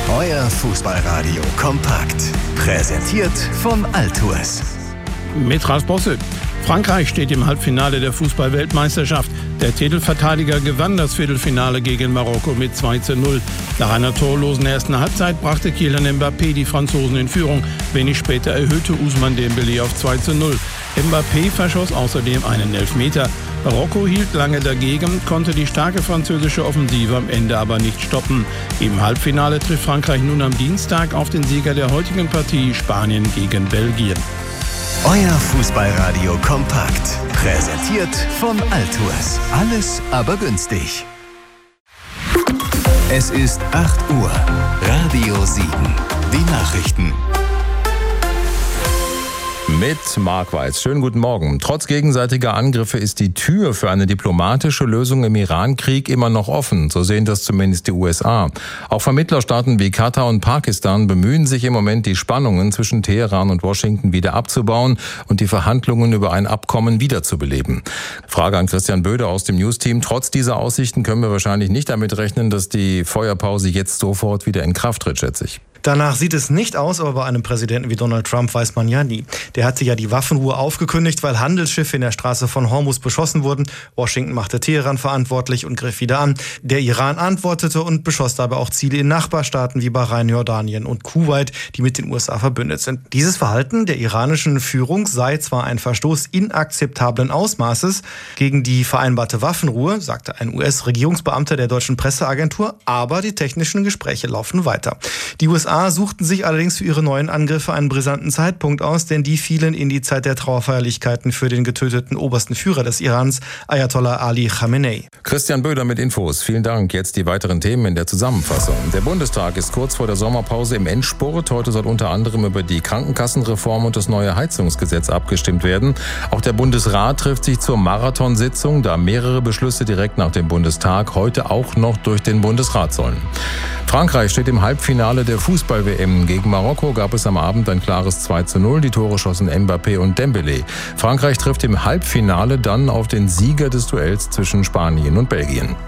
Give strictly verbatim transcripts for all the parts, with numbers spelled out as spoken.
Euer Fußballradio kompakt. Präsentiert von Altours. Mit Ras Bosse. Frankreich steht im Halbfinale der Fußball-Weltmeisterschaft. Der Titelverteidiger gewann das Viertelfinale gegen Marokko mit zwei zu null. Nach einer torlosen ersten Halbzeit brachte Kylian Mbappé die Franzosen in Führung. Wenig später erhöhte Ousmane Dembélé auf zwei zu null. Mbappé verschoss außerdem einen Elfmeter. Marokko hielt lange dagegen, konnte die starke französische Offensive am Ende aber nicht stoppen. Im Halbfinale trifft Frankreich nun am Dienstag auf den Sieger der heutigen Partie, Spanien gegen Belgien. Euer Fußballradio kompakt. Präsentiert von Altours. Alles aber günstig. Es ist acht Uhr. Radio sieben. Die Nachrichten. Mit Marc Weiß. Schönen guten Morgen. Trotz gegenseitiger Angriffe ist die Tür für eine diplomatische Lösung im Iran-Krieg immer noch offen. So sehen das zumindest die U S A. Auch Vermittlerstaaten wie Katar und Pakistan bemühen sich im Moment, die Spannungen zwischen Teheran und Washington wieder abzubauen und die Verhandlungen über ein Abkommen wiederzubeleben. Frage an Christian Böde aus dem News-Team. Trotz dieser Aussichten können wir wahrscheinlich nicht damit rechnen, dass die Feuerpause jetzt sofort wieder in Kraft tritt, schätze ich. Danach sieht es nicht aus, aber bei einem Präsidenten wie Donald Trump weiß man ja nie. Der hatte ja die Waffenruhe aufgekündigt, weil Handelsschiffe in der Straße von Hormuz beschossen wurden. Washington machte Teheran verantwortlich und griff wieder an. Der Iran antwortete und beschoss dabei auch Ziele in Nachbarstaaten wie Bahrain, Jordanien und Kuwait, die mit den U S A verbündet sind. Dieses Verhalten der iranischen Führung sei zwar ein Verstoß inakzeptablen Ausmaßes gegen die vereinbarte Waffenruhe, sagte ein U S-Regierungsbeamter der deutschen Presseagentur, aber die technischen Gespräche laufen weiter. Die U S A suchten sich allerdings für ihre neuen Angriffe einen brisanten Zeitpunkt aus, denn die fielen in die Zeit der Trauerfeierlichkeiten für den getöteten obersten Führer des Irans, Ayatollah Ali Khamenei. Christian Böder mit Infos. Vielen Dank. Jetzt die weiteren Themen in der Zusammenfassung. Der Bundestag ist kurz vor der Sommerpause im Endspurt. Heute soll unter anderem über die Krankenkassenreform und das neue Heizungsgesetz abgestimmt werden. Auch der Bundesrat trifft sich zur Marathonsitzung, da mehrere Beschlüsse direkt nach dem Bundestag heute auch noch durch den Bundesrat sollen. Frankreich steht im Halbfinale der Fußball-W M. Gegen Marokko gab es am Abend ein klares zwei zu null. Die Tore schossen Mbappé und Dembélé. Frankreich trifft im Halbfinale dann auf den Sieger des Duells zwischen Spanien und Belgien.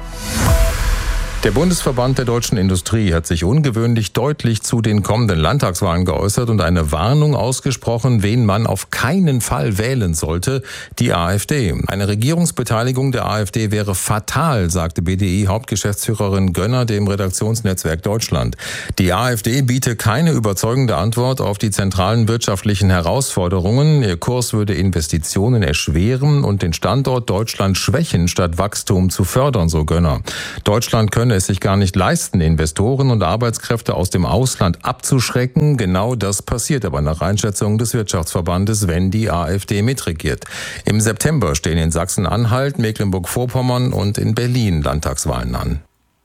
Der Bundesverband der deutschen Industrie hat sich ungewöhnlich deutlich zu den kommenden Landtagswahlen geäußert und eine Warnung ausgesprochen, wen man auf keinen Fall wählen sollte: die AfD. Eine Regierungsbeteiligung der AfD wäre fatal, sagte B D I-Hauptgeschäftsführerin Gönner dem Redaktionsnetzwerk Deutschland. Die AfD biete keine überzeugende Antwort auf die zentralen wirtschaftlichen Herausforderungen. Ihr Kurs würde Investitionen erschweren und den Standort Deutschland schwächen, statt Wachstum zu fördern, so Gönner. Deutschland könne es sich gar nicht leisten, Investoren und Arbeitskräfte aus dem Ausland abzuschrecken. Genau das passiert aber nach Einschätzung des Wirtschaftsverbandes, wenn die AfD mitregiert. Im September stehen in Sachsen-Anhalt, Mecklenburg-Vorpommern und in Berlin Landtagswahlen an.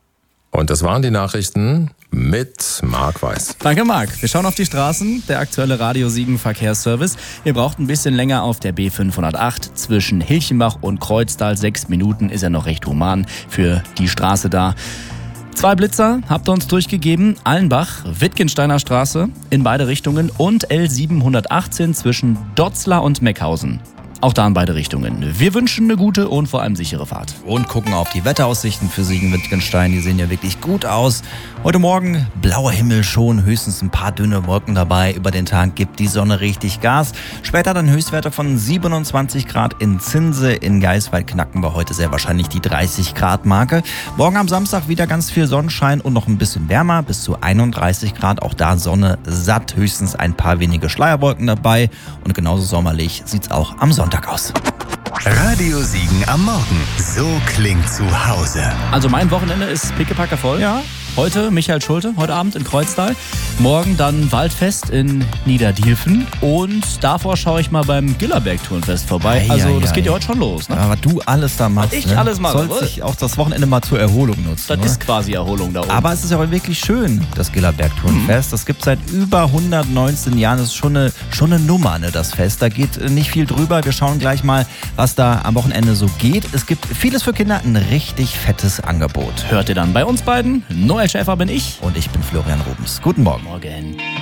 Und das waren die Nachrichten mit Marc Weiß. Danke, Marc. Wir schauen auf die Straßen. Der aktuelle Radio sieben Verkehrsservice. Ihr braucht ein bisschen länger auf der B fünfhundertacht. Zwischen Hilchenbach und Kreuztal. Sechs Minuten ist ja noch recht human für die Straße da. Zwei Blitzer habt ihr uns durchgegeben. Allenbach, Wittgensteiner Straße in beide Richtungen und L siebenhundertachtzehn zwischen Dotzlar und Meckhausen. Auch da in beide Richtungen. Wir wünschen eine gute und vor allem sichere Fahrt. Und gucken auf die Wetteraussichten für Siegen-Wittgenstein. Die sehen ja wirklich gut aus. Heute Morgen blauer Himmel schon, höchstens ein paar dünne Wolken dabei. Über den Tag gibt die Sonne richtig Gas. Später dann Höchstwerte von siebenundzwanzig Grad in Zinse. In Geiswald knacken wir heute sehr wahrscheinlich die dreißig Grad Marke. Morgen am Samstag wieder ganz viel Sonnenschein und noch ein bisschen wärmer, bis zu einunddreißig Grad. Auch da Sonne satt, höchstens ein paar wenige Schleierwolken dabei. Und genauso sommerlich sieht's auch am Sonntag aus. Radio Siegen am Morgen. So klingt zu Hause. Also mein Wochenende ist pickepacke voll. Ja. Heute Michael Schulte, heute Abend in Kreuztal. Morgen dann Waldfest in Niederdielfen. Und davor schaue ich mal beim Gillerberg-Turnfest vorbei. Also ja, ja, das geht ja heute schon los. Ne? Aber du alles da machst. Ich ne? alles mache. Sollst dich auch das Wochenende mal zur Erholung nutzen. Das oder? ist quasi Erholung da oben. Aber es ist ja auch wirklich schön, das Gillerberg-Turnfest. Mhm. Das gibt es seit über hundertneunzehn Jahren. Das ist schon eine, schon eine Nummer, ne, das Fest. Da geht nicht viel drüber. Wir schauen gleich mal, was da am Wochenende so geht. Es gibt vieles für Kinder, ein richtig fettes Angebot. Hört ihr dann bei uns beiden? Noel Schäfer bin ich. Und ich bin Florian Rubens. Guten Morgen. Morgen.